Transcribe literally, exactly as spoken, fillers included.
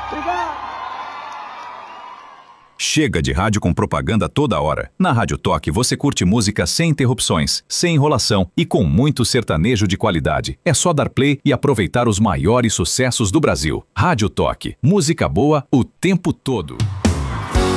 Obrigado. Chega de rádio com propaganda toda hora. Na Rádio Toque você curte música sem interrupções, sem enrolação e com muito sertanejo de qualidade. É só dar play e aproveitar os maiores sucessos do Brasil. Rádio Toque, música boa o tempo todo.